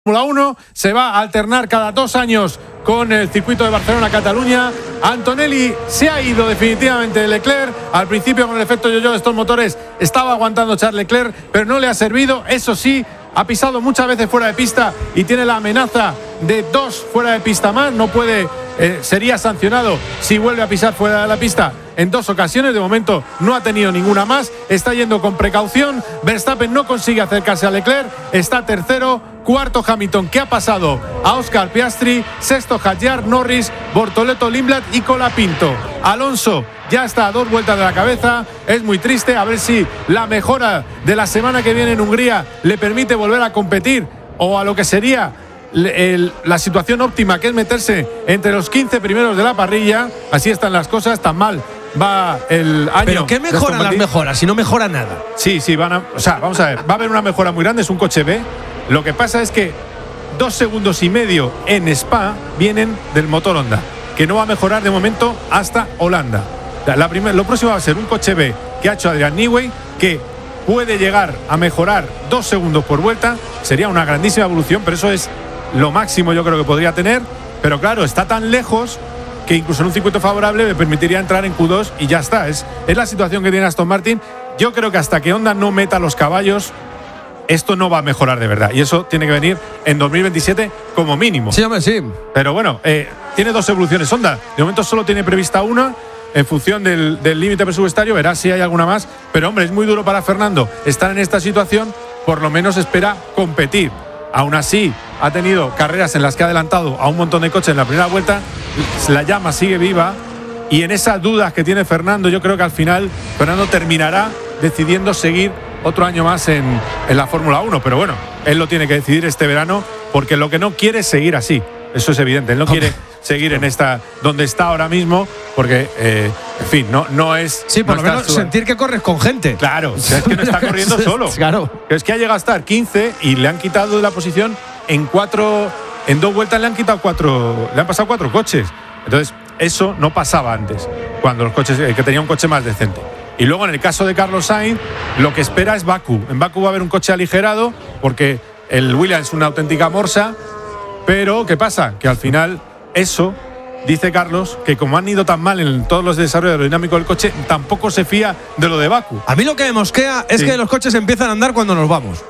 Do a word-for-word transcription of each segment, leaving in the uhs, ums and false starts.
Fórmula uno se va a alternar cada dos años con el circuito de Barcelona-Cataluña. Antonelli se ha ido definitivamente de Leclerc. Al principio, con el efecto yo-yo de estos motores, estaba aguantando Charles Leclerc, pero no le ha servido. Eso sí, ha pisado muchas veces fuera de pista y tiene la amenaza de dos fuera de pista más. No puede, eh, sería sancionado si vuelve a pisar fuera de la pista en dos ocasiones. De momento no ha tenido ninguna más. Está yendo con precaución. Verstappen no consigue acercarse a Leclerc. Está tercero. Cuarto Hamilton, que ha pasado a Oscar Piastri. Sexto Hadjar, Norris, Bortoleto, Lindblad y Colapinto. Alonso ya está a dos vueltas de la cabeza. Es muy triste. A ver si la mejora de la semana que viene en Hungría le permite volver a competir, o a lo que sería el, la situación óptima, que es meterse entre los quince primeros de la parrilla. Así están las cosas. Tan mal va el año. ¿Pero qué mejoran las mejoras si no mejora nada? Sí, sí, van a, o sea, vamos a ver, va a haber una mejora muy grande. Es un coche B. Lo que pasa es que dos segundos y medio en Spa vienen del motor Honda, que no va a mejorar de momento hasta Holanda. La primer, lo próximo va a ser un coche B que ha hecho Adrian Newey, que puede llegar a mejorar dos segundos por vuelta. Sería una grandísima evolución, pero eso es lo máximo yo creo que podría tener. Pero claro, está tan lejos que incluso en un circuito favorable me permitiría entrar en Q dos y ya está. Es, es la situación que tiene Aston Martin. Yo creo que hasta que Honda no meta los caballos, esto no va a mejorar de verdad. Y eso tiene que venir en dos mil veintisiete como mínimo. Sí, hombre, sí. Pero bueno, eh, tiene dos evoluciones Honda. De momento solo tiene prevista una, en función del, del límite presupuestario. Verá si hay alguna más. Pero hombre, es muy duro para Fernando estar en esta situación. Por lo menos espera competir. Aún así, ha tenido carreras en las que ha adelantado a un montón de coches en la primera vuelta. La llama sigue viva. Y en esas dudas que tiene Fernando, yo creo que al final Fernando terminará decidiendo seguir otro año más en, en la Fórmula uno. Pero bueno, él lo tiene que decidir este verano, porque lo que no quiere es seguir así. Eso es evidente. Él no quiere seguir en esta donde está ahora mismo, porque, eh, en fin, no, no es... Sí, por no lo menos su... sentir que corres con gente. Claro, es que no está corriendo solo. Claro. Es que ha llegado a estar quince y le han quitado de la posición en cuatro... En dos vueltas le han quitado cuatro... Le han pasado cuatro coches. Entonces, eso no pasaba antes, cuando los coches... Eh, que tenía un coche más decente. Y luego, en el caso de Carlos Sainz, lo que espera es Bakú. En Bakú va a haber un coche aligerado, porque el Williams es una auténtica morsa. Pero, ¿qué pasa? Que al final, eso, dice Carlos, que como han ido tan mal en todos los desarrollos aerodinámicos del coche, tampoco se fía de lo de Bakú. A mí lo que me mosquea es sí. que los coches empiezan a andar cuando nos vamos.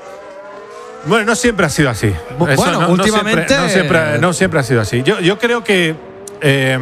Bueno, no siempre ha sido así. Bueno, eso no, últimamente… No siempre, no, siempre, no siempre ha sido así. Yo, yo creo que… Eh,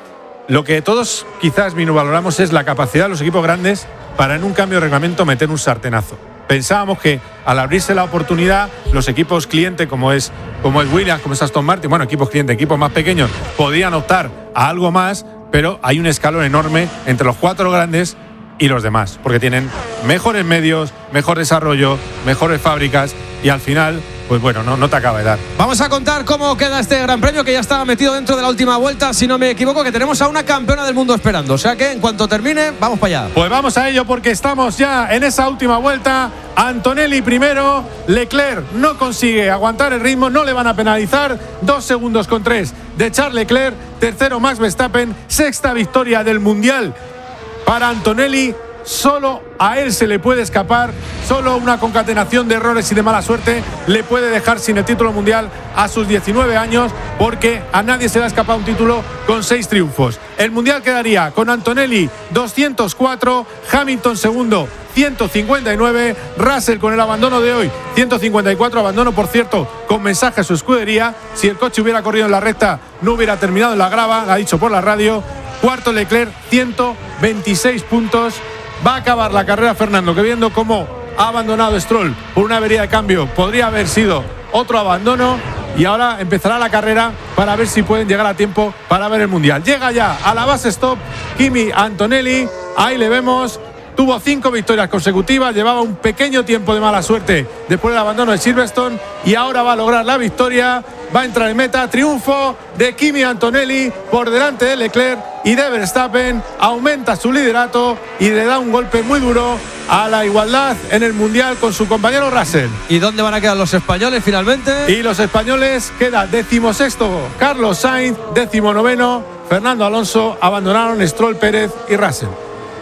Lo que todos quizás minusvaloramos es la capacidad de los equipos grandes para en un cambio de reglamento meter un sartenazo. Pensábamos que al abrirse la oportunidad, los equipos cliente como es, como es Williams, como es Aston Martin, bueno, equipos cliente, equipos más pequeños, podían optar a algo más, pero hay un escalón enorme entre los cuatro grandes y los demás, porque tienen mejores medios, mejor desarrollo, mejores fábricas, y al final, pues bueno, no, no te acaba de dar. Vamos a contar cómo queda este Gran Premio, que ya está metido dentro de la última vuelta, si no me equivoco, que tenemos a una campeona del mundo esperando. O sea que en cuanto termine, vamos para allá. Pues vamos a ello, porque estamos ya en esa última vuelta. Antonelli primero, Leclerc no consigue aguantar el ritmo, no le van a penalizar. Dos segundos con tres de Charles Leclerc. Tercero Max Verstappen, sexta victoria del Mundial para Antonelli. Solo a él se le puede escapar, solo una concatenación de errores y de mala suerte le puede dejar sin el título mundial a sus diecinueve años, porque a nadie se le ha escapado un título con seis triunfos. El mundial quedaría con Antonelli doscientos cuatro, Hamilton segundo ciento cincuenta y nueve, Russell con el abandono de hoy ciento cincuenta y cuatro, abandono por cierto con mensaje a su escudería. Si el coche hubiera corrido en la recta no hubiera terminado en la grava, lo ha dicho por la radio. Cuarto Leclerc, ciento veintiséis puntos. Va a acabar la carrera Fernando, que viendo cómo ha abandonado Stroll por una avería de cambio, podría haber sido otro abandono, y ahora empezará la carrera para ver si pueden llegar a tiempo para ver el Mundial. Llega ya a la base stop Kimi Antonelli, ahí le vemos. Tuvo cinco victorias consecutivas, llevaba un pequeño tiempo de mala suerte después del abandono de Silverstone, y ahora va a lograr la victoria, va a entrar en meta. Triunfo de Kimi Antonelli por delante de Leclerc y de Verstappen, aumenta su liderato y le da un golpe muy duro a la igualdad en el Mundial con su compañero Russell. ¿Y dónde van a quedar los españoles finalmente? Y los españoles, queda decimosexto Carlos Sainz, décimo noveno Fernando Alonso, abandonaron Stroll, Pérez y Russell.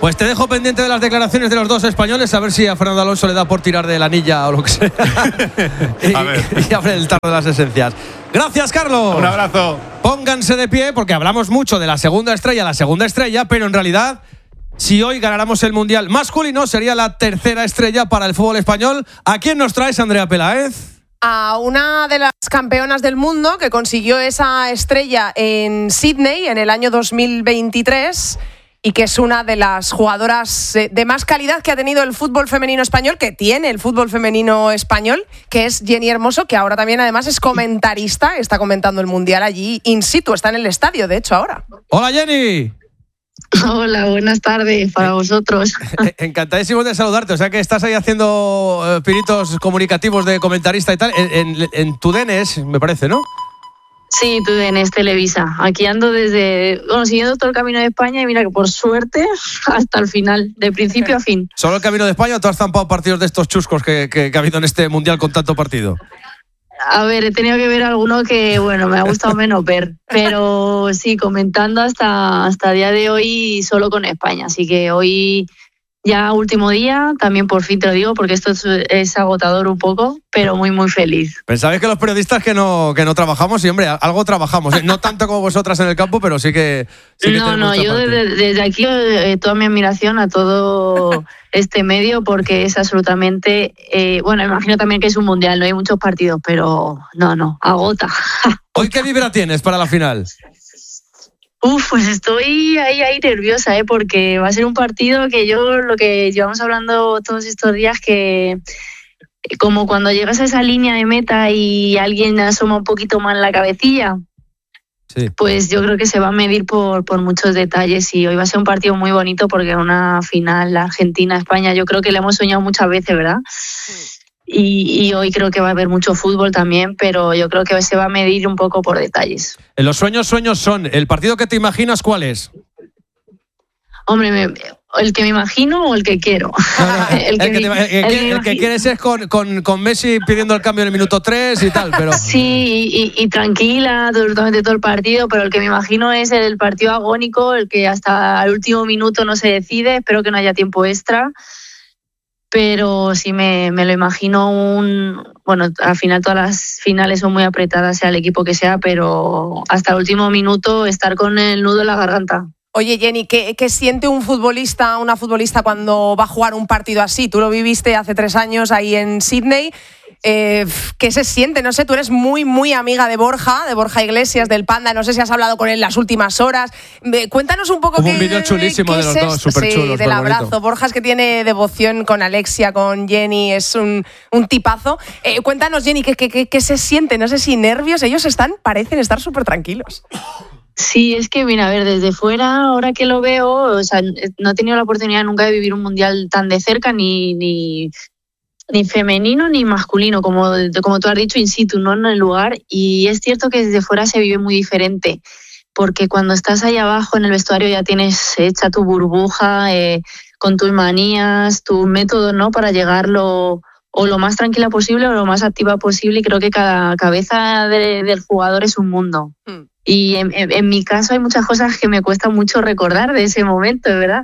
Pues te dejo pendiente de las declaraciones de los dos españoles, a ver si a Fernando Alonso le da por tirar de la anilla o lo que sea. y, a ver. y abre el tarro de las esencias. Gracias, Carlos. Un abrazo. Pónganse de pie porque hablamos mucho de la segunda estrella, la segunda estrella, pero en realidad, si hoy ganáramos el Mundial masculino, sería la tercera estrella para el fútbol español. ¿A quién nos traes, Andrea Peláez? A una de las campeonas del mundo que consiguió esa estrella en Sydney en el año dos mil veintitrés y que es una de las jugadoras de más calidad que ha tenido el fútbol femenino español, que tiene el fútbol femenino español, que es Jenny Hermoso, que ahora también además es comentarista, está comentando el Mundial allí in situ, está en el estadio, de hecho, ahora. Hola, Jenny. Hola, buenas tardes para vosotros. Encantadísimo de saludarte. O sea que estás ahí haciendo eh, pinitos comunicativos de comentarista y tal. En, en, en Tudenes, me parece, ¿no? Sí, Tudenes, Televisa. Aquí ando desde, bueno, siguiendo todo el camino de España y mira que por suerte hasta el final, de principio a fin. ¿Solo el camino de España o tú has zampado partidos de estos chuscos que, que, que ha habido en este Mundial con tanto partido? A ver, he tenido que ver alguno que, bueno, me ha gustado menos ver, pero sí, comentando hasta hasta el día de hoy solo con España, así que hoy ya último día, también por fin te lo digo, porque esto es, es agotador un poco, pero muy, muy feliz. Pensabais que los periodistas que no, que no trabajamos, y hombre, algo trabajamos, ¿eh? No tanto como vosotras en el campo, pero sí que, sí que No, no, yo desde, desde aquí eh, toda mi admiración a todo este medio, porque es absolutamente, eh, bueno, imagino también que es un mundial, no hay muchos partidos, pero no, no, agota. ¿Hoy qué vibra tienes para la final? Uf, pues estoy ahí, ahí nerviosa, ¿eh? Porque va a ser un partido que yo, lo que llevamos hablando todos estos días, que como cuando llegas a esa línea de meta y alguien asoma un poquito más la cabecilla, sí. Pues yo creo que se va a medir por, por muchos detalles y hoy va a ser un partido muy bonito porque una final Argentina-España yo creo que le hemos soñado muchas veces, ¿verdad? Sí. Y, y hoy creo que va a haber mucho fútbol también, pero yo creo que se va a medir un poco por detalles. En los sueños, sueños son. ¿El partido que te imaginas cuál es? Hombre, me, el que me imagino o el que quiero. No, no, el, que el, que te, el, que, el, el que quieres es con, con, con Messi pidiendo el cambio en el minuto tres y tal. Pero... Sí, y, y tranquila absolutamente todo el partido, pero el que me imagino es el partido agónico, el que hasta el último minuto no se decide. Espero que no haya tiempo extra. Pero sí me, me lo imagino un... Bueno, al final todas las finales son muy apretadas, sea el equipo que sea, pero hasta el último minuto estar con el nudo en la garganta. Oye, Jenny, ¿qué, qué siente un futbolista, una futbolista cuando va a jugar un partido así? Tú lo viviste hace tres años ahí en Sydney. Eh, ¿Qué se siente? No sé, tú eres muy, muy amiga de Borja, de Borja Iglesias, del Panda. No sé si has hablado con él las últimas horas. Cuéntanos un poco. Hubo qué, un vídeo chulísimo de los es dos, súper chulo. Sí, del abrazo. Bonito. Borja es que tiene devoción con Alexia, con Jenny, es un, un tipazo. Eh, cuéntanos, Jenny, ¿qué, qué, qué se siente? No sé si nervios. Ellos están, parecen estar súper tranquilos. Sí, es que, mira, a ver, desde fuera, ahora que lo veo, o sea, no he tenido la oportunidad nunca de vivir un mundial tan de cerca, ni... ni ni femenino ni masculino, como, como tú has dicho, in situ, ¿no? En el lugar. Y es cierto que desde fuera se vive muy diferente, porque cuando estás ahí abajo en el vestuario ya tienes hecha tu burbuja, eh, con tus manías, tus métodos, ¿no? Para llegar lo, o lo más tranquila posible o lo más activa posible. Y creo que cada cabeza de, del jugador es un mundo. Mm. Y en, en, en mi caso hay muchas cosas que me cuesta mucho recordar de ese momento, ¿verdad?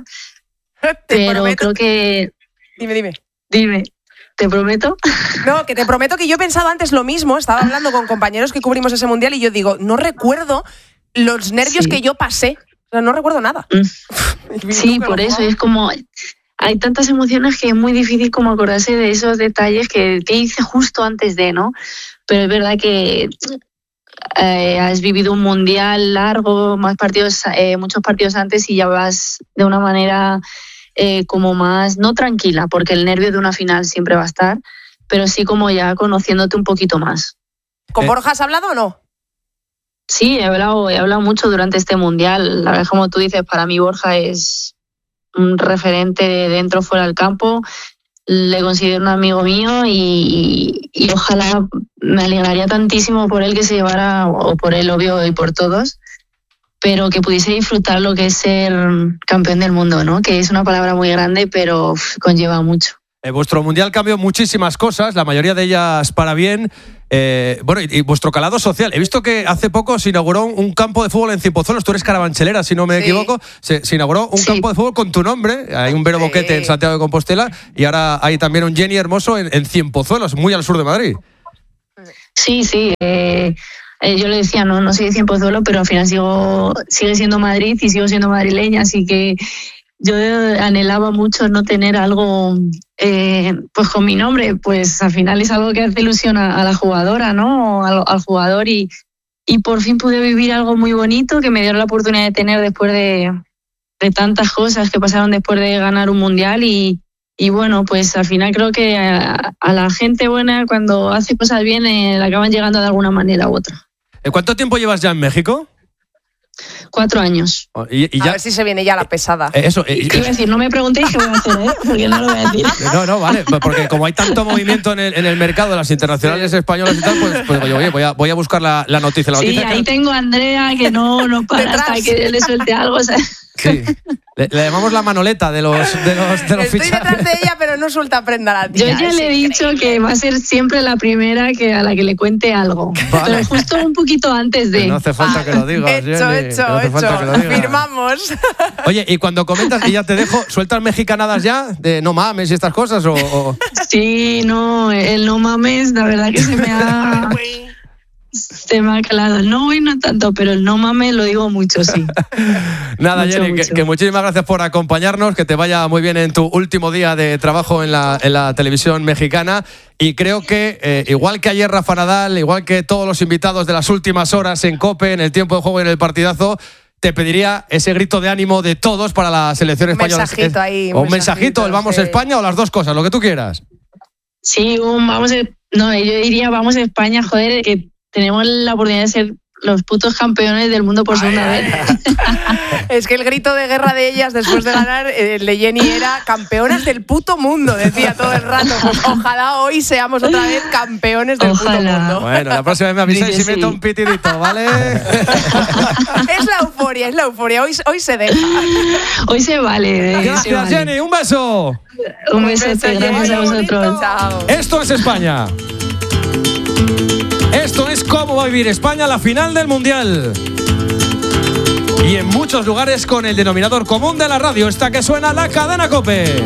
Pero creo que... Dime, dime. Dime. ¿Te prometo? No, que te prometo que yo he pensado antes lo mismo. Estaba hablando con compañeros que cubrimos ese mundial y yo digo, no recuerdo los nervios sí. que yo pasé. O sea, no recuerdo nada. Sí, por eso. Es como... Hay tantas emociones que es muy difícil como acordarse de esos detalles que, que hice justo antes de, ¿no? Pero es verdad que eh, has vivido un mundial largo, más partidos, eh, muchos partidos antes y ya vas de una manera... Eh, como más, no tranquila, porque el nervio de una final siempre va a estar, pero sí como ya conociéndote un poquito más. ¿Con eh. Borja has hablado o no? Sí, he hablado, he hablado mucho durante este mundial. La verdad, como tú dices, para mí Borja es un referente de dentro fuera del campo. Le considero un amigo mío y, y ojalá me alegraría tantísimo por él que se llevara, o por él, obvio, y por todos, pero que pudiese disfrutar lo que es ser campeón del mundo, ¿no? Que es una palabra muy grande, pero uf, conlleva mucho. Eh, vuestro mundial cambió muchísimas cosas, la mayoría de ellas para bien. Eh, bueno, y, y vuestro calado social. He visto que hace poco se inauguró un campo de fútbol en Cienpozuelos. Tú eres carabanchelera, si no me Sí. equivoco. Se, se inauguró un Sí. campo de fútbol con tu nombre. Hay un Vero Sí. Boquete en Santiago de Compostela y ahora hay también un Jenny Hermoso en, en Cienpozuelos, muy al sur de Madrid. Sí, sí. Eh, eh, yo le decía, no, no soy de Cienpozuelos, pero al final sigo, sigue siendo Madrid y sigo siendo madrileña, así que yo anhelaba mucho no tener algo eh, pues con mi nombre, pues al final es algo que hace ilusión a, a la jugadora, ¿no? Al, al jugador y, y por fin pude vivir algo muy bonito que me dio la oportunidad de tener después de, de tantas cosas que pasaron después de ganar un mundial y, y bueno, pues al final creo que a, a la gente buena cuando hace cosas bien eh, le acaban llegando de alguna manera u otra. ¿Cuánto tiempo llevas ya en México? Cuatro años. Y, y A ya, ver si se viene ya la pesada. eh, eso, eh, Iba a decir, no me preguntéis qué voy a hacer, ¿eh? Porque no lo voy a decir. No, no, vale, porque como hay tanto movimiento en el, en el mercado de las internacionales españolas y tal, pues, pues oye, voy a, voy a buscar la, la noticia. La Sí, noticia ahí que- tengo a Andrea que no, no para Detrás. hasta que le suelte algo. O sea. Sí. Le, le llamamos la manoleta de los, de los, de los Estoy fichajes. detrás de ella, pero no suelta prenda la Yo tía. ya es le he dicho increíble. que va a ser siempre la primera que a la que le cuente algo. Vale. Pero justo un poquito antes de. No hace falta que lo digas, Hecho, Jenny, hecho, no hace falta que lo hecho. digas. Firmamos. Oye, y cuando comentas, y ya te dejo, ¿sueltas mexicanadas ya? De no mames y estas cosas, o, o- Sí, no, el no mames, la verdad que se me ha. Se me ha calado. El no güey no tanto, pero el no mames lo digo mucho, sí. Nada, Mucho, Jenny, que, mucho. que muchísimas gracias por acompañarnos, que te vaya muy bien en tu último día de trabajo en la, en la televisión mexicana. Y creo que, eh, igual que ayer Rafa Nadal, igual que todos los invitados de las últimas horas en COPE, en el tiempo de juego y en el partidazo, te pediría ese grito de ánimo de todos para la selección Un española. mensajito ahí, O un un mensajito, el vamos a sí. España o las dos cosas, lo que tú quieras. Sí, un vamos a, no, yo diría vamos a España, joder, que tenemos la oportunidad de ser los putos campeones del mundo por segunda vez. Es que el grito de guerra de ellas después de ganar, el de Jenny era campeonas del puto mundo, decía todo el rato. Pues ojalá hoy seamos otra vez campeones del Ojalá. puto mundo. Bueno, la próxima vez me avisáis Sí, y sí. meto un pitidito, ¿vale? Es la euforia, es la euforia. Hoy, hoy se deja. Hoy se vale. eh, se Gracias, vale. Jenny. Un beso. Un besote, beso, gracias Jenny, a vosotros. bonito. Chao. Esto es España. Esto es cómo va a vivir España la final del Mundial. Y en muchos lugares con el denominador común de la radio, esta que suena, la cadena COPE.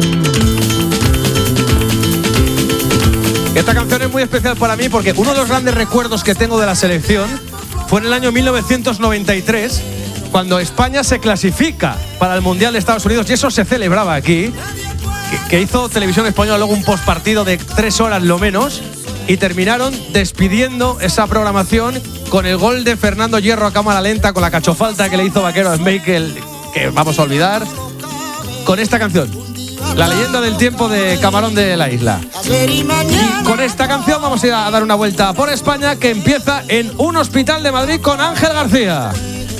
Esta canción es muy especial para mí porque uno de los grandes recuerdos que tengo de la selección fue en el año mil novecientos noventa y tres, cuando España se clasifica para el Mundial de Estados Unidos, y eso se celebraba aquí, que, que hizo Televisión Española luego un postpartido de tres horas lo menos, y terminaron despidiendo esa programación con el gol de Fernando Hierro a cámara lenta, con la cachofalta que le hizo Vaquero a Schmeichel, que vamos a olvidar, con esta canción, La leyenda del tiempo de Camarón de la Isla. Y con esta canción vamos a ir a dar una vuelta por España, que empieza en un hospital de Madrid con Ángel García.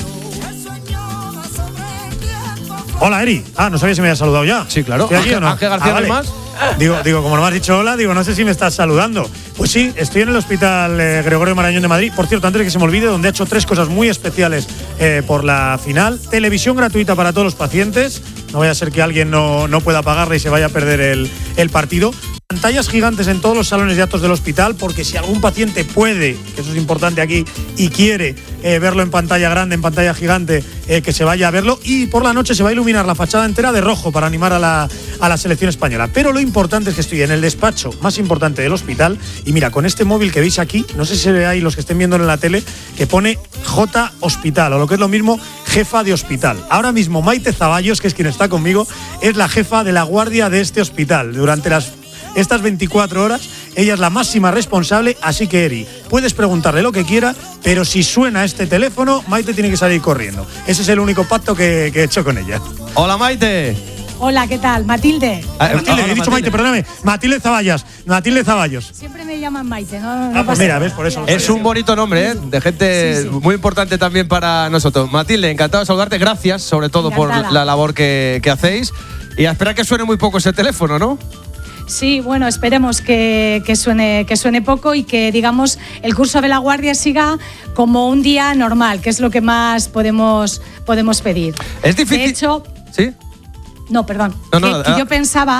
Hola, Eri. Ah, no sabía si me habías saludado ya. Sí, claro. ¿Estoy aquí Ángel- o no? Ángel García, Ah, ¿no hay vale. más? Digo, digo, como no me has dicho hola, digo, no sé si me estás saludando. Pues sí, estoy en el Hospital eh, Gregorio Marañón de Madrid. Por cierto, antes de que se me olvide, donde ha hecho tres cosas muy especiales eh, por la final. Televisión gratuita para todos los pacientes. No vaya a ser que alguien no, no pueda pagarla y se vaya a perder el, el partido. Pantallas gigantes en todos los salones de actos del hospital, porque si algún paciente puede, que eso es importante aquí, y quiere eh, verlo en pantalla grande, en pantalla gigante, eh, que se vaya a verlo. Y por la noche se va a iluminar la fachada entera de rojo para animar a la, a la selección española. Pero lo importante es que estoy en el despacho más importante del hospital, y mira, con este móvil que veis aquí, no sé si se ve ahí los que estén viendo en la tele, que pone J Hospital, o lo que es lo mismo, jefa de hospital. Ahora mismo Maite Zaballos, que es quien está conmigo, es la jefa de la guardia de este hospital. Durante las estas veinticuatro horas, ella es la máxima responsable, así que Eri, puedes preguntarle lo que quiera, pero si suena este teléfono, Maite tiene que salir corriendo. Ese es el único pacto que, que he hecho con ella. Hola, Maite. Hola, ¿qué tal? Matilde. Ah, Matilde, hola, he dicho Matilde. Maite, perdóname. Matilde Zaballos. Matilde Zaballos. Siempre me llaman Maite, ¿no? no Ah, pues pasa mira, nada. ves, por eso. Es un bonito nombre, ¿eh? De gente Sí, sí. muy importante también para nosotros. Matilde, encantado de saludarte. Gracias, sobre todo, Encantada. por la labor que, que hacéis. Y a esperar que suene muy poco ese teléfono, ¿no? Sí, bueno, esperemos que, que, suene, que suene poco y que, digamos, el curso de la guardia siga como un día normal, que es lo que más podemos, podemos pedir. Es difícil. De hecho, ¿Sí? no, perdón. No, no, que, que ah. yo pensaba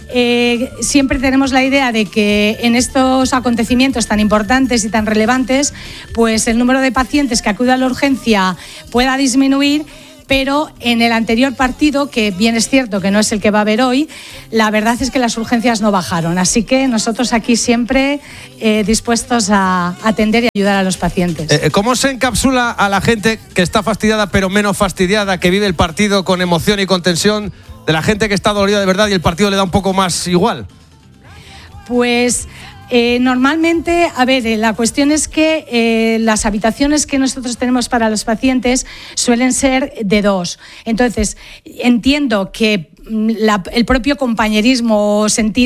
eh, siempre tenemos la idea de que en estos acontecimientos tan importantes y tan relevantes, pues el número de pacientes que acuden a la urgencia pueda disminuir. Pero en el anterior partido, que bien es cierto que no es el que va a haber hoy, la verdad es que las urgencias no bajaron. Así que nosotros aquí siempre eh, dispuestos a atender y ayudar a los pacientes. Eh, ¿Cómo se encapsula a la gente que está fastidiada pero menos fastidiada, que vive el partido con emoción y con tensión, de la gente que está dolorida de verdad y el partido le da un poco más igual? Pues... Eh, normalmente, a ver, eh, la cuestión es que eh, las habitaciones que nosotros tenemos para los pacientes suelen ser de dos. Entonces, entiendo que La, el propio compañerismo o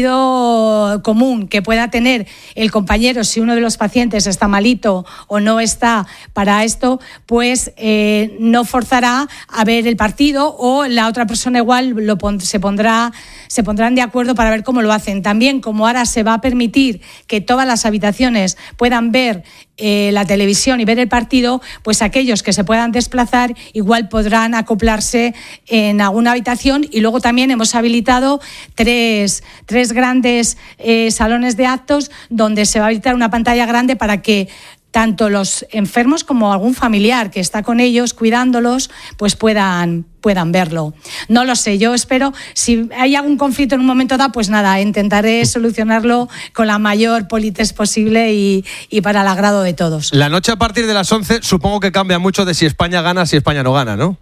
sentido común que pueda tener el compañero si uno de los pacientes está malito o no está para esto, pues eh, no forzará a ver el partido, o la otra persona igual lo pon, se pondrá se pondrán de acuerdo para ver cómo lo hacen. También, como ahora se va a permitir que todas las habitaciones puedan ver Eh, la televisión y ver el partido, pues aquellos que se puedan desplazar igual podrán acoplarse en alguna habitación. Y luego también hemos habilitado tres, tres grandes eh, salones de actos donde se va a habilitar una pantalla grande para que tanto los enfermos como algún familiar que está con ellos cuidándolos, pues puedan, puedan verlo. No lo sé, yo espero, si hay algún conflicto en un momento dado, pues nada, intentaré solucionarlo con la mayor politez posible y, y para el agrado de todos. La noche a partir de las once supongo que cambia mucho de si España gana, si España no gana, ¿no?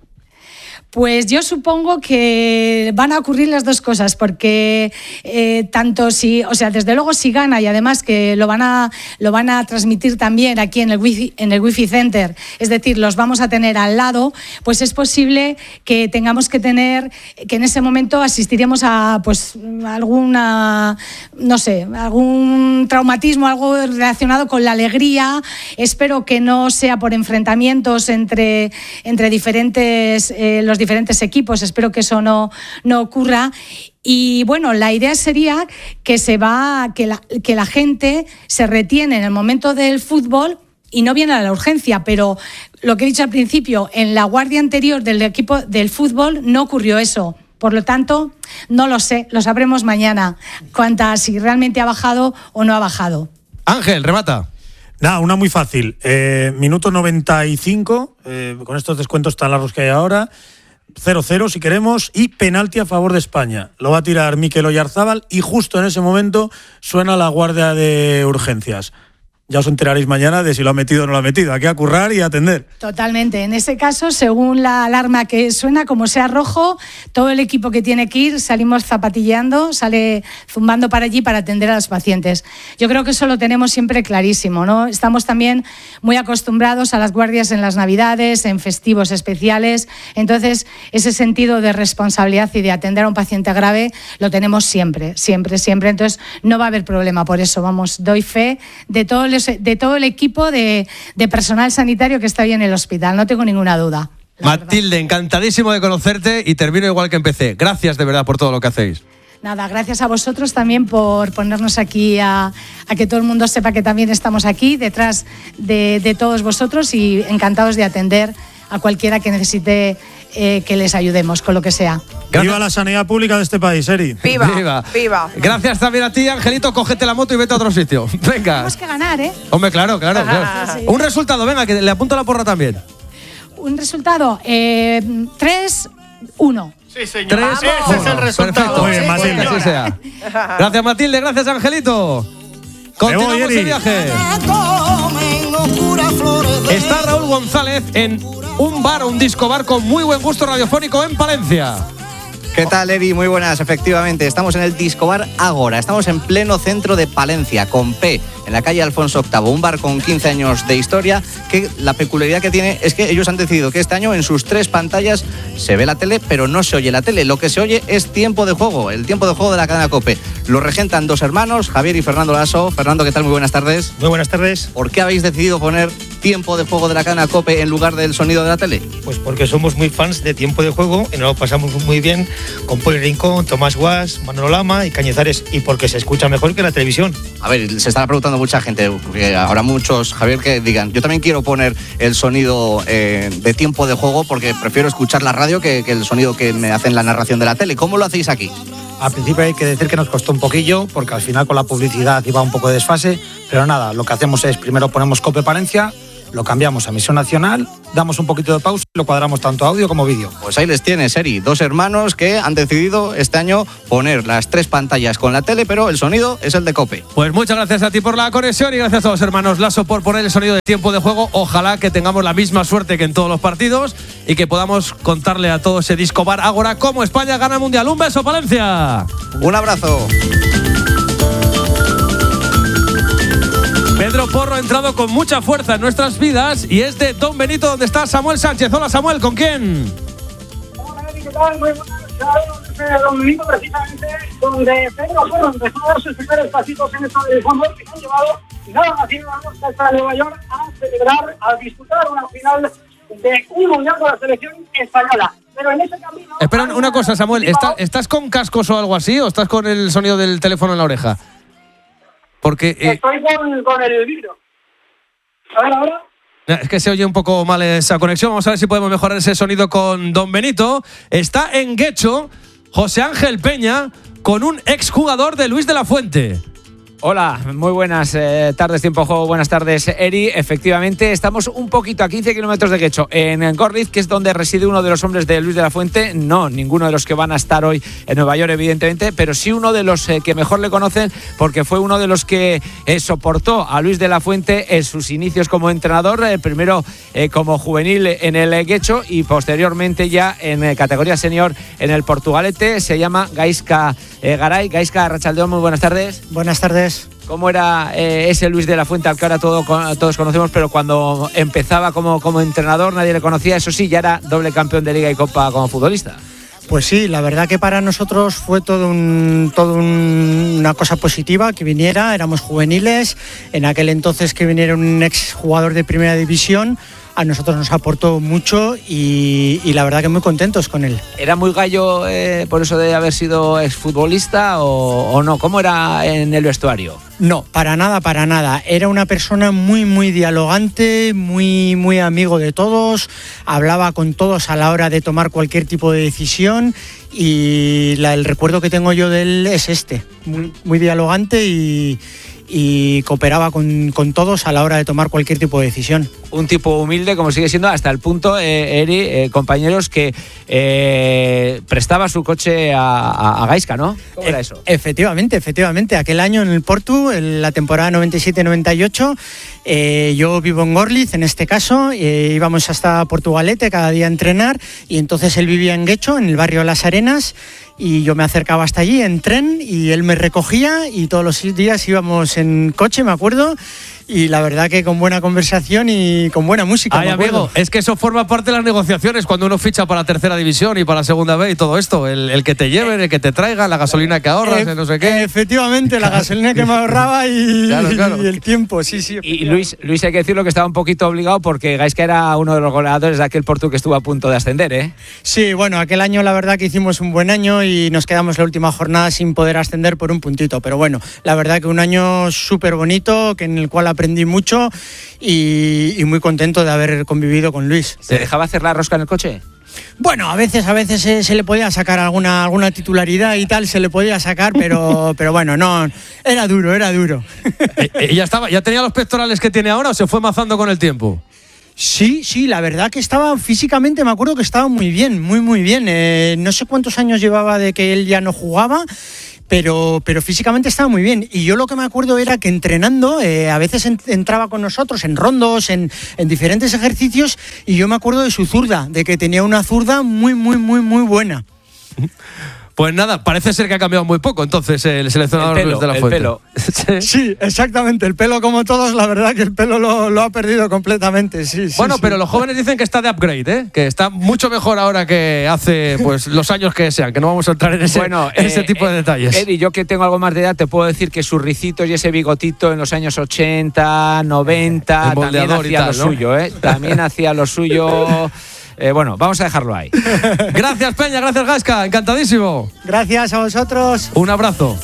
Pues yo supongo que van a ocurrir las dos cosas, porque eh, tanto si, o sea, desde luego si gana, y además que lo van a lo van a transmitir también aquí en el wifi, en el wifi center, es decir, los vamos a tener al lado, pues es posible que tengamos que tener, que en ese momento asistiremos a pues alguna, no sé, algún traumatismo, algo relacionado con la alegría. Espero que no sea por enfrentamientos entre entre diferentes eh, los diferentes equipos, espero que eso no, no ocurra. Y bueno, la idea sería que se va, que la, que la gente se retiene en el momento del fútbol y no viene a la urgencia, pero lo que he dicho al principio, en la guardia anterior del equipo del fútbol no ocurrió eso. Por lo tanto, no lo sé, lo sabremos mañana, cuánta, si realmente ha bajado o no ha bajado. Ángel, remata. Nada, una muy fácil. Eh, minuto noventa y cinco, eh, con estos descuentos tan largos que hay ahora, cero cero si queremos, y penalti a favor de España. Lo va a tirar Mikel Oyarzábal y justo en ese momento suena la guardia de urgencias. Ya os enteraréis mañana de si lo ha metido o no lo ha metido. Aquí a currar y a atender. Totalmente. En ese caso, según la alarma que suena, como sea rojo, todo el equipo que tiene que ir salimos zapatilleando, sale zumbando para allí para atender a los pacientes. Yo creo que eso lo tenemos siempre clarísimo, ¿no? Estamos también muy acostumbrados a las guardias en las Navidades, en festivos especiales. Entonces, ese sentido de responsabilidad y de atender a un paciente grave lo tenemos siempre, siempre, siempre. Entonces, no va a haber problema por eso. Vamos, doy fe de todo el de todo el equipo de, de personal sanitario que está hoy en el hospital, no tengo ninguna duda. Matilde, verdad. Encantadísimo de conocerte y termino igual que empecé. Gracias de verdad por todo lo que hacéis. Nada, gracias a vosotros también por ponernos aquí a, a que todo el mundo sepa que también estamos aquí detrás de, de todos vosotros, y encantados de atender a cualquiera que necesite eh, que les ayudemos con lo que sea. Gracias. Viva la sanidad pública de este país, Eri. Viva, viva, viva. Gracias también a ti, Angelito. Cógete la moto y vete a otro sitio. Venga. Tenemos que ganar, ¿eh? Hombre, claro, claro. claro. Sí. Un resultado, venga, que le apunto la porra también. Un resultado, eh, tres uno. Sí, señor. tres, Ese es el resultado. Muy bien, Matilde. Así sea. Gracias, Matilde. Gracias, Angelito. Continuamos el viaje. Está Raúl González en un bar o un disco bar con muy buen gusto radiofónico en Palencia. ¿Qué tal, Eri? Muy buenas, efectivamente. Estamos en el Disco Bar Ágora. Estamos en pleno centro de Palencia, con P, en la calle Alfonso octavo. Un bar con quince años de historia, que la peculiaridad que tiene es que ellos han decidido que este año en sus tres pantallas se ve la tele, pero no se oye la tele. Lo que se oye es tiempo de juego, el tiempo de juego de la cadena COPE. Lo regentan dos hermanos, Javier y Fernando Lasso. Fernando, ¿qué tal? Muy buenas tardes. Muy buenas tardes. ¿Por qué habéis decidido poner tiempo de juego de la cadena COPE en lugar del sonido de la tele? Pues porque somos muy fans de tiempo de juego y nos lo pasamos muy bien con Poli Rincón, Tomás Guas, Manolo Lama y Cañizares, y porque se escucha mejor que la televisión. A ver, se está preguntando mucha gente, porque habrá muchos, Javier, que digan, yo también quiero poner el sonido eh, de tiempo de juego porque prefiero escuchar la radio que, que el sonido que me hacen la narración de la tele. ¿Cómo lo hacéis aquí? Al principio hay que decir que nos costó un poquillo, porque al final con la publicidad iba un poco de desfase, pero nada, lo que hacemos es primero ponemos COPE Palencia, lo cambiamos a emisión nacional, damos un poquito de pausa y lo cuadramos tanto audio como vídeo. Pues ahí les tienes, Eri, dos hermanos que han decidido este año poner las tres pantallas con la tele, pero el sonido es el de COPE. Pues muchas gracias a ti por la conexión y gracias a los hermanos Lasso por poner el sonido de tiempo de juego. Ojalá que tengamos la misma suerte que en todos los partidos y que podamos contarle a todo ese Discobar Ágora cómo España gana el Mundial. Un beso, Palencia. Un abrazo. Pedro Porro ha entrado con mucha fuerza en nuestras vidas y es de Don Benito, donde está Samuel Sánchez. Hola, Samuel, ¿con quién? Hola, ¿qué tal? Muy buenas. Desde Don Benito, precisamente, donde Pedro Porro empezó a dar sus primeros pasitos en esta del fútbol que se han llevado nada más y nada menos hasta Nueva York a celebrar, a disputar una final de un mundial con la selección española. Pero en ese camino... Espera una cosa, Samuel. ¿Estás, ¿Estás con cascos o algo así o estás con el sonido del teléfono en la oreja? Porque eh, estoy con, con el vidrio. A ver, ahora. Es que se oye un poco mal esa conexión. Vamos a ver si podemos mejorar ese sonido con Don Benito. Está en Guecho José Ángel Peña con un exjugador de Luis de la Fuente. Hola, muy buenas eh, tardes, tiempo de juego, buenas tardes, Eri. Efectivamente, estamos un poquito a quince kilómetros de Guecho, en Gorliz, que es donde reside uno de los hombres de Luis de la Fuente. No, ninguno de los que van a estar hoy en Nueva York, evidentemente, pero sí uno de los eh, que mejor le conocen, porque fue uno de los que eh, soportó a Luis de la Fuente en sus inicios como entrenador, eh, primero eh, como juvenil en el eh, Guecho y posteriormente ya en eh, categoría senior en el Portugalete. Se llama Gaizka eh, Garay. Gaizka, Arratsaldeon, muy buenas tardes. Buenas tardes. ¿Cómo era eh, ese Luis de la Fuente al que ahora todo, todos conocemos, pero cuando empezaba como, como entrenador nadie le conocía? Eso sí, ya era doble campeón de Liga y Copa como futbolista. Pues sí, la verdad que para nosotros fue todo, un, todo un, una cosa positiva que viniera. Éramos juveniles, en aquel entonces que viniera un ex jugador de primera división, a nosotros nos aportó mucho y, y la verdad que muy contentos con él. ¿Era muy gallo eh, por eso de haber sido exfutbolista o, o no? ¿Cómo era en el vestuario? No, para nada, para nada. Era una persona muy, muy dialogante, muy, muy amigo de todos, hablaba con todos a la hora de tomar cualquier tipo de decisión y la, el recuerdo que tengo yo de él es este, muy, muy dialogante y... y cooperaba con, con todos a la hora de tomar cualquier tipo de decisión. Un tipo humilde, como sigue siendo, hasta el punto, eh, Eri, eh, compañeros, que eh, prestaba su coche a, a, a Gaizka, ¿no? ¿Cómo era eso? Efectivamente, efectivamente. Aquel año en el Portu, en la temporada noventa y siete noventa y ocho, eh, yo vivo en Gorliz, en este caso, eh, íbamos hasta Portugalete cada día a entrenar y entonces él vivía en Guecho, en el barrio Las Arenas, y yo me acercaba hasta allí en tren y él me recogía y todos los días íbamos en coche, me acuerdo, y la verdad que con buena conversación y con buena música. Ay, amigo, es que eso forma parte de las negociaciones cuando uno ficha para tercera división y para segunda B y todo esto, el, el que te lleven, el que te traiga, la gasolina que ahorras, eh, no sé qué. Efectivamente, la gasolina que me ahorraba y, claro, claro. y el tiempo, sí, sí. Y Luis, Luis, hay que decirlo que estaba un poquito obligado porque Gaizka era uno de los goleadores de aquel Portu que estuvo a punto de ascender, ¿eh? Sí, bueno, aquel año la verdad que hicimos un buen año y nos quedamos la última jornada sin poder ascender por un puntito, pero bueno, la verdad que un año súper bonito, que en el cual aprendí mucho y, y muy contento de haber convivido con Luis. ¿Se dejaba hacer la rosca en el coche? Bueno, a veces a veces se, se le podía sacar alguna alguna titularidad y tal, se le podía sacar, pero pero bueno, no, era duro, era duro. ¿Y ya estaba, ya tenía los pectorales que tiene ahora o se fue mazando con el tiempo? Sí, sí, la verdad que estaba físicamente, me acuerdo que estaba muy bien, muy muy bien. Eh, no sé cuántos años llevaba de que él ya no jugaba, pero, pero físicamente estaba muy bien. Y yo lo que me acuerdo era que entrenando, eh, a veces en, entraba con nosotros en rondos, en, en diferentes ejercicios, y yo me acuerdo de su zurda, de que tenía una zurda muy, muy, muy, muy buena. Pues nada, parece ser que ha cambiado muy poco entonces el seleccionador el pelo, Luis de la el Fuente. Pelo. Sí, exactamente, el pelo como todos, la verdad que el pelo lo, lo ha perdido completamente, sí, sí. Bueno, sí. pero los jóvenes dicen que está de upgrade, ¿eh? Que está mucho mejor ahora que hace pues los años que sean, que no vamos a entrar en ese, bueno, en ese eh, tipo de detalles. Eddie, yo que tengo algo más de edad, te puedo decir que sus ricitos y ese bigotito en los años ochenta, noventa, también hacía tal, lo ¿no? suyo, ¿eh? También hacía lo suyo. Eh, bueno, vamos a dejarlo ahí. Gracias, Peña, gracias, Gaizka, encantadísimo. Gracias a vosotros. Un abrazo.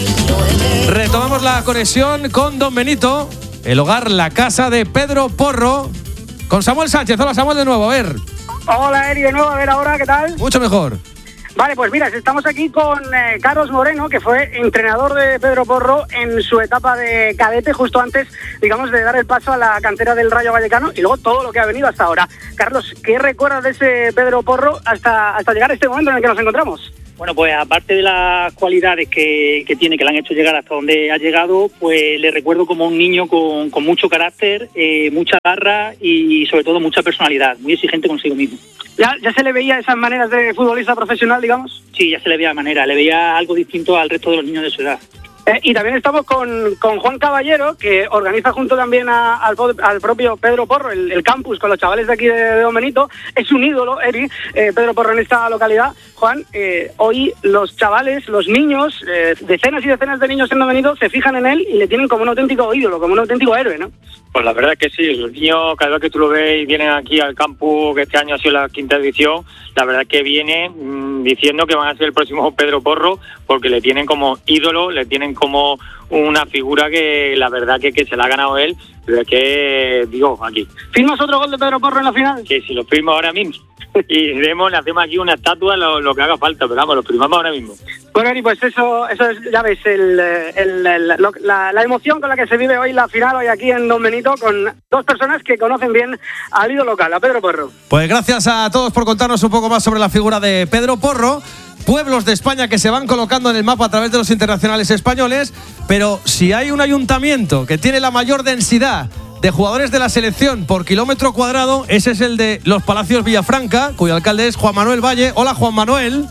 Retomamos la conexión con Don Benito, el hogar, la casa de Pedro Porro, con Samuel Sánchez. Hola, Samuel, de nuevo, a ver. Hola, Eri, de nuevo, a ver ahora, ¿qué tal? Mucho mejor. Vale, pues mira, estamos aquí con eh, Carlos Moreno, que fue entrenador de Pedro Porro en su etapa de cadete, justo antes, digamos, de dar el paso a la cantera del Rayo Vallecano y luego todo lo que ha venido hasta ahora. Carlos, ¿qué recuerdas de ese Pedro Porro hasta, hasta llegar a este momento en el que nos encontramos? Bueno, pues aparte de las cualidades que, que tiene, que le han hecho llegar hasta donde ha llegado, pues le recuerdo como un niño con, con mucho carácter, eh, mucha garra y sobre todo mucha personalidad, muy exigente consigo mismo. ¿Ya, ¿Ya se le veía esas maneras de futbolista profesional, digamos? Sí, ya se le veía de manera, le veía algo distinto al resto de los niños de su edad. Eh, y también estamos con, con Juan Caballero, que organiza junto también a, al, al propio Pedro Porro el, el campus con los chavales de aquí de, de Don Benito. Es un ídolo, Eri, eh, Pedro Porro en esta localidad. Juan, eh, hoy los chavales, los niños, eh, decenas y decenas de niños en Don Benito se fijan en él y le tienen como un auténtico ídolo, como un auténtico héroe, ¿no? Pues la verdad es que sí, los niños cada vez que tú lo ves y vienen aquí al campus, que este año ha sido la quinta edición, la verdad es que vienen mmm, diciendo que van a ser el próximo Pedro Porro, porque le tienen como ídolo, le tienen como una figura que la verdad que, que se la ha ganado él, pero es que, digo, aquí. ¿Firmas otro gol de Pedro Porro en la final? Que si lo firmo ahora mismo. Y demos, le hacemos aquí una estatua, lo, lo que haga falta, pero vamos, lo firmamos ahora mismo. Bueno, Eri, pues eso, eso es, ya ves, el, el, el, lo, la, la emoción con la que se vive hoy la final, hoy aquí en Don Benito, con dos personas que conocen bien al ídolo local, a Pedro Porro. Pues gracias a todos por contarnos un poco más sobre la figura de Pedro Porro. Pueblos de España que se van colocando en el mapa a través de los internacionales españoles, pero si hay un ayuntamiento que tiene la mayor densidad de jugadores de la selección por kilómetro cuadrado, ese es el de Los Palacios Villafranca, cuyo alcalde es Juan Manuel Valle. Hola, Juan Manuel.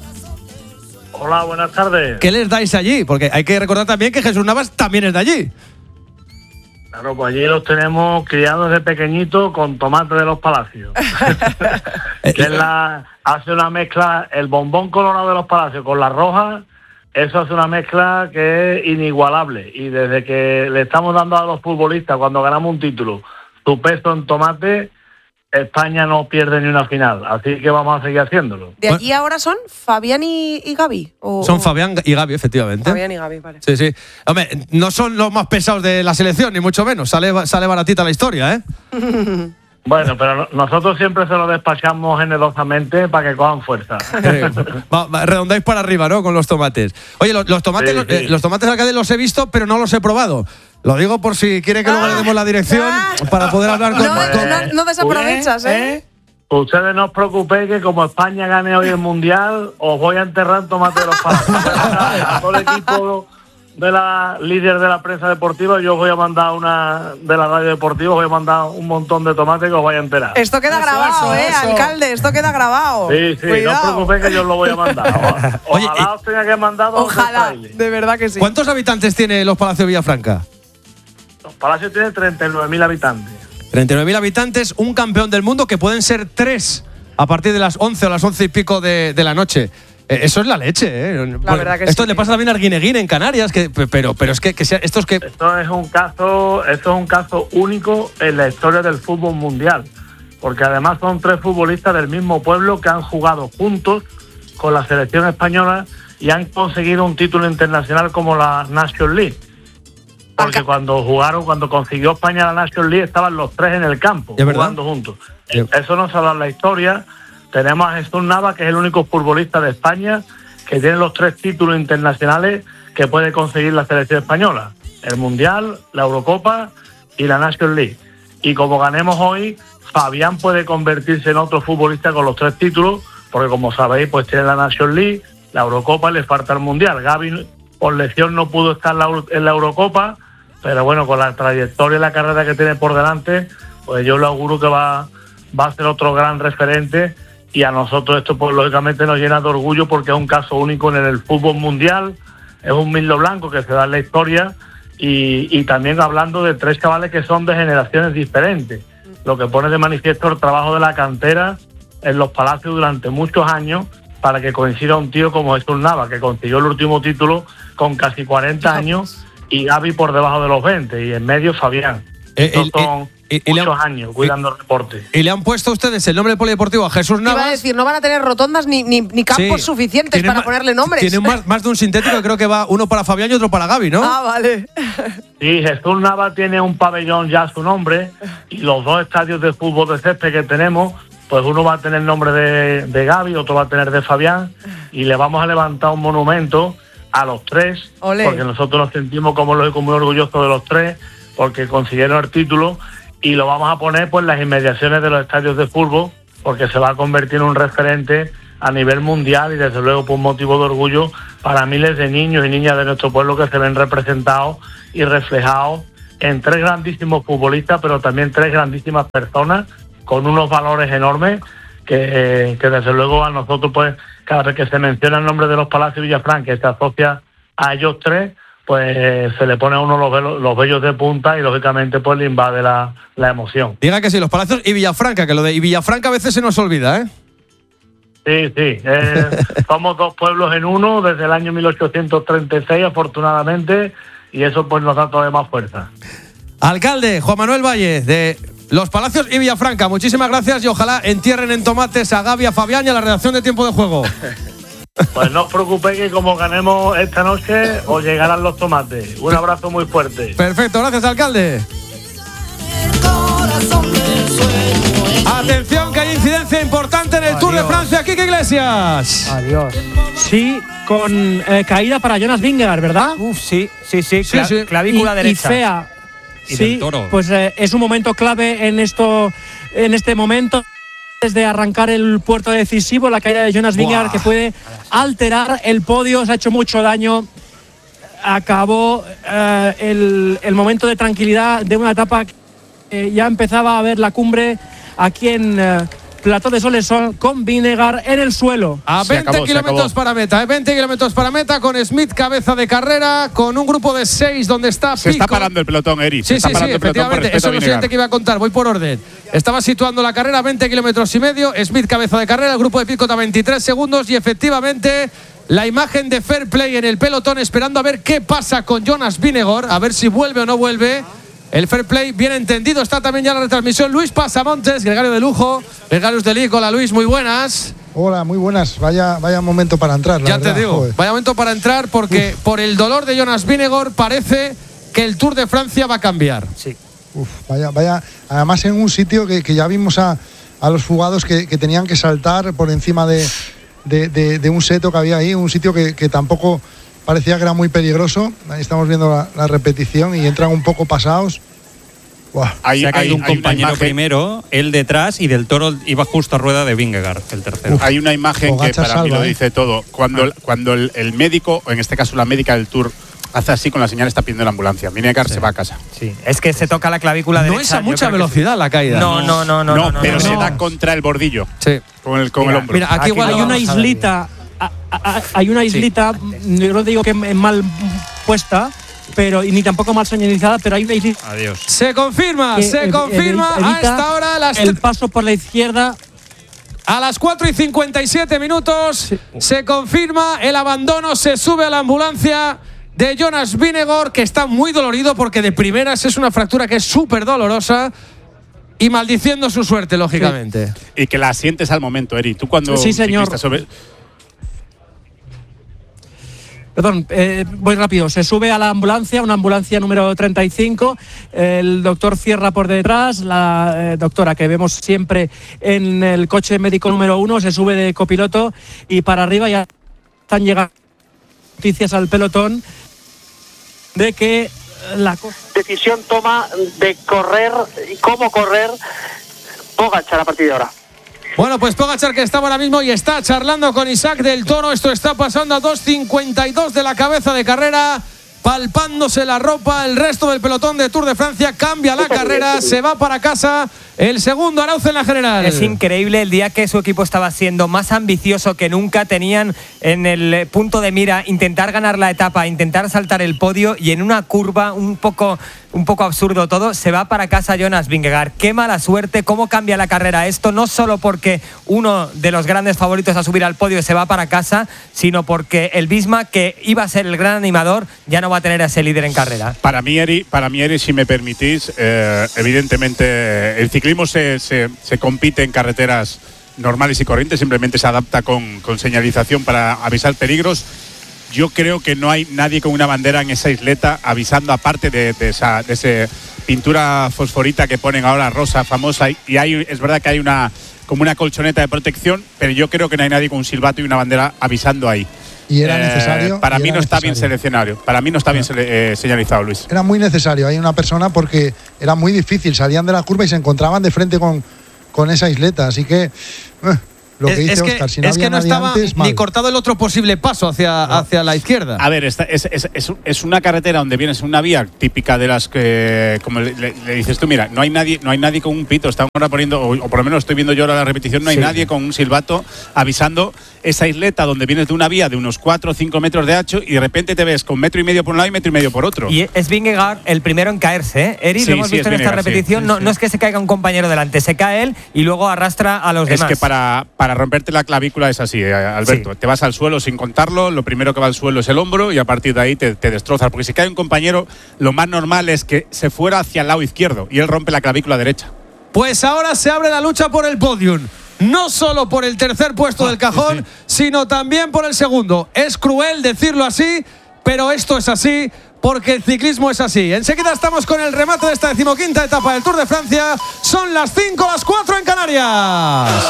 Hola, buenas tardes. ¿Qué les dais allí? Porque hay que recordar también que Jesús Navas también es de allí. Claro, pues allí los tenemos criados desde pequeñitos con tomate de Los Palacios. Que es la, hace una mezcla, el bombón colorado de Los Palacios con la roja, eso hace una mezcla que es inigualable. Y desde que le estamos dando a los futbolistas, cuando ganamos un título, su peso en tomate, España no pierde ni una final. Así que vamos a seguir haciéndolo. ¿De aquí ahora son Fabián y, y Gaby? ¿O, son o? Fabián y Gaby, efectivamente. Fabián y Gaby, vale. Sí, sí. Hombre, no son los más pesados de la selección, ni mucho menos. Sale, sale baratita la historia, ¿eh? Bueno, pero nosotros siempre se lo despachamos generosamente para que cojan fuerza. Eh, va, va, redondáis para arriba, ¿no? Con los tomates. Oye, los, los tomates, Sí, los, sí. eh, los tomates alcalde los he visto, pero no los he probado. Lo digo por si quiere que luego le demos la dirección para poder hablar con... No, con- no, no desaprovechas, ¿eh? Ustedes no os preocupéis que como España gane hoy el Mundial, os voy a enterrar en tomate de Los Palacios. A todo el equipo de la líder de la prensa deportiva, yo os voy a mandar una de la radio deportiva, os voy a mandar un montón de tomate que os vaya a enterar. Esto queda Eso, grabado, eso, ¿eh, eso. alcalde? Esto queda grabado. Sí, sí, Cuidado. no os preocupéis que yo os lo voy a mandar. O- Ojalá os tenga que mandar dos Ojalá, trailers. de verdad que sí. ¿Cuántos habitantes tiene Los Palacios Villafranca? Los Palacios tienen treinta y nueve mil habitantes. treinta y nueve mil habitantes, un campeón del mundo que pueden ser tres a partir de las once o las once y pico de, de la noche. Eh, eso es la leche, ¿eh? La verdad que esto sí. le pasa también a Arguineguín en Canarias, que, pero, pero es que, que sea, estos que... Esto es un caso, esto es un caso único en la historia del fútbol mundial, porque además son tres futbolistas del mismo pueblo que han jugado juntos con la selección española y han conseguido un título internacional como la National League. Porque cuando jugaron, cuando consiguió España la National League, estaban los tres en el campo, ¿Es verdad? jugando juntos. Eso no se ha dado en la historia. Tenemos a Jesús Navas, que es el único futbolista de España que tiene los tres títulos internacionales que puede conseguir la selección española: el Mundial, la Eurocopa y la National League. Y como ganemos hoy, Fabián puede convertirse en otro futbolista con los tres títulos, porque como sabéis, pues tiene la National League, la Eurocopa y le falta el Mundial. Gaby por lesión no pudo estar en la, Euro- en la Eurocopa, pero bueno, con la trayectoria y la carrera que tiene por delante, pues yo le auguro que va, va a ser otro gran referente. Y a nosotros esto, pues lógicamente nos llena de orgullo porque es un caso único en el fútbol mundial, es un mirlo blanco que se da en la historia y, y también hablando de tres chavales que son de generaciones diferentes, lo que pone de manifiesto el trabajo de la cantera en Los Palacios durante muchos años para que coincida un tío como Jesús Navas, que consiguió el último título con casi cuarenta años, y Gaby por debajo de los veinte, y en medio Fabián. Eh, Estos el- son y- y le han- muchos años cuidando el deporte. Y le han puesto ustedes el nombre del polideportivo a Jesús Iba a Navas. decir, no van a tener rotondas ni, ni, ni campos Sí. suficientes Tienen para ma- ponerle nombres. Tienen más, más de un sintético, creo que va uno para Fabián y otro para Gaby, ¿no? Ah, vale. Sí, Jesús Navas tiene un pabellón ya a su nombre y los dos estadios de fútbol de césped que tenemos, pues uno va a tener nombre de, de Gaby, otro va a tener de Fabián, y le vamos a levantar un monumento a los tres, Olé. porque nosotros nos sentimos como lógico muy orgullosos de los tres, porque consiguieron el título, y lo vamos a poner pues en las inmediaciones de los estadios de fútbol, porque se va a convertir en un referente a nivel mundial y desde luego por un motivo de orgullo para miles de niños y niñas de nuestro pueblo que se ven representados y reflejados en tres grandísimos futbolistas, pero también tres grandísimas personas con unos valores enormes que, eh, que desde luego a nosotros, pues cada vez que se menciona el nombre de los Palacios Villafranca y se asocia a ellos tres, pues se le pone a uno los, velos, los vellos de punta y lógicamente pues le invade la, la emoción. Diga que sí, los Palacios y Villafranca, que lo de y Villafranca a veces se nos olvida, ¿eh? Sí, sí, eh, somos dos pueblos en uno desde el año mil ochocientos treinta y seis, afortunadamente, y eso pues nos da todavía más fuerza. Alcalde Juan Manuel Valle, de Los Palacios y Villafranca, muchísimas gracias y ojalá entierren en tomates a Gaby, a Fabián y a la redacción de Tiempo de Juego. Pues no os preocupéis que como ganemos esta noche os llegarán los tomates. Un abrazo muy fuerte. Perfecto, gracias, alcalde. Atención, que hay incidencia importante en el Tour de Francia. Kike Iglesias. Adiós. Sí, con eh, caída para Jonas Vingegaard, ¿verdad? Uf, sí, sí, sí, Sí, cla- sí. clavícula y, derecha. Y fea. Y sí, del Toro. pues eh, es un momento clave en esto, en este momento. Desde arrancar el puerto decisivo, la caída de Jonas Vingegaard, que puede alterar el podio, se ha hecho mucho daño. Acabó eh, el, el momento de tranquilidad de una etapa que eh, ya empezaba a ver la cumbre aquí en eh, Plató de Solesol con Vingegaard en el suelo. A veinte kilómetros para meta, ¿eh? veinte kilómetros para meta, con Smith cabeza de carrera, con un grupo de seis donde está Se Pico. está parando el pelotón, Eri. Sí, Se está sí, sí, parando el pelotón por efectivamente. respeto Eso a es lo Vingegaard. siguiente que iba a contar. Voy por orden. Estaba situando la carrera a veinte kilómetros y medio. Smith cabeza de carrera, el grupo de Pitcock a veintitrés segundos. Y efectivamente, la imagen de Fair Play en el pelotón, esperando a ver qué pasa con Jonas Vingegaard, a ver si vuelve o no vuelve. El Fair Play, bien entendido, está también ya la retransmisión. Luis Pasamontes, gregario de lujo. Gregarios de Lic. Hola, Luis, muy buenas. Hola, muy buenas. Vaya, vaya momento para entrar. La Ya verdad, te digo, joder. vaya momento para entrar porque Uf. por el dolor de Jonas Vingegaard parece que el Tour de Francia va a cambiar. Sí. Uf, vaya, vaya. Además en un sitio que, que ya vimos a, a los fugados que, que tenían que saltar por encima de, de, de, de un seto que había ahí, un sitio que, que tampoco parecía que era muy peligroso. Ahí estamos viendo la, la repetición y entran un poco pasados. Buah. Se ha caído hay- un hay una compañero imagen- primero, él detrás, y del Toro iba justo a rueda de Vingegaard, el tercero. Hay una imagen que Pogačar para mí salva, lo ¿eh? dice todo. Cuando, el, cuando el, el médico, o en este caso la médica del Tour, hace así con la señal, está pidiendo la ambulancia. Vingegaard se va a casa. Sí, es que se toca la clavícula No derecha. es a yo mucha creo que velocidad sí. la caída. No, no, no, no. No, no, pero no, se no. da contra el bordillo. Sí. Con el, con Mira, el hombro. mira, aquí igual hay lo una vamos a ver islita, a- a- hay una islita, yo no digo que es mal puesta, pero y ni tampoco mal señalizada, pero hay una islita. Adiós. Se confirma, que se evi- confirma evita a esta hora las el paso por la izquierda. A las cuatro y cincuenta y siete minutos se confirma el abandono, se sube a la ambulancia de Jonas Vingegaard, que está muy dolorido porque de primeras es una fractura que es súper dolorosa y maldiciendo su suerte, lógicamente. Y que la sientes al momento, Eri. Tú cuando Sí, señor. ciclista sobre- Perdón, eh, voy rápido. Se sube a la ambulancia, una ambulancia número treinta y cinco. El doctor cierra por detrás. La eh, doctora que vemos siempre en el coche médico número uno se sube de copiloto y para arriba ya están llegando noticias al pelotón de que la co- Decisión toma de correr y cómo correr Pogačar a partir de ahora. Bueno, pues Pogačar, que estaba ahora mismo y está charlando con Isaac del Toro. Esto está pasando a dos cincuenta y dos de la cabeza de carrera, palpándose la ropa. El resto del pelotón de Tour de Francia cambia la carrera, se va para casa. El segundo Arauzo en la general. Es increíble el día que su equipo estaba siendo más ambicioso que nunca. Tenían en el punto de mira intentar ganar la etapa, intentar saltar el podio y en una curva un poco, un poco absurdo todo, se va para casa Jonas Vingegaard. Qué mala suerte, cómo cambia la carrera esto, no solo porque uno de los grandes favoritos a subir al podio se va para casa, sino porque el Visma, que iba a ser el gran animador, ya no va a tener a ese líder en carrera. Para mí, Eri, para mí, Eri, si me permitís, eh, evidentemente el ciclismo se, se, se compite en carreteras normales y corrientes, simplemente se adapta con, con señalización para avisar peligros. yo creo que no hay nadie con una bandera en esa isleta avisando, aparte de, de esa de ese pintura fosforita que ponen ahora rosa famosa, y hay, es verdad que hay una como una colchoneta de protección, pero yo creo que no hay nadie con un silbato y una bandera avisando ahí. Y era Eh, necesario. Para y mí era no está necesario. bien seleccionado. Para mí no está bien sele- eh, señalizado, Luis. Era muy necesario. Hay una persona porque era muy difícil. Salían de la curva y se encontraban de frente con, con esa isleta. Así que, eh, lo que es, dice es que, Óscar, si no es había que no nadie estaba antes, ni mal. cortado el otro posible paso hacia, hacia la izquierda. A ver, esta, es, es, es, es una carretera donde vienes en una vía típica de las que, como le, le- le dices tú, mira, no hay nadie, no hay nadie con un pito. Están ahora poniendo, o, o por lo menos estoy viendo yo ahora la repetición, no hay Sí. nadie con un silbato avisando esa isleta donde vienes de una vía de unos cuatro o cinco metros de ancho y de repente te ves con metro y medio por un lado y metro y medio por otro. Y es Vingegaard el primero en caerse, ¿eh? Eri, Sí, lo hemos sí, visto es en esta Vingegaard, sí. repetición. Sí, no, sí. no es que se caiga un compañero delante, se cae él y luego arrastra a los Es demás. que para, para romperte la clavícula es así, eh, Alberto. Sí. Te vas al suelo sin contarlo, lo primero que va al suelo es el hombro y a partir de ahí te, te destrozas. Porque si cae un compañero, lo más normal es que se fuera hacia el lado izquierdo y él rompe la clavícula derecha. Pues ahora se abre la lucha por el podium. No solo por el tercer puesto del cajón, sino también por el segundo. Es cruel decirlo así, pero esto es así porque el ciclismo es así. Enseguida estamos con el remate de esta decimoquinta etapa del Tour de Francia. Son las cinco, las cuatro en Canarias.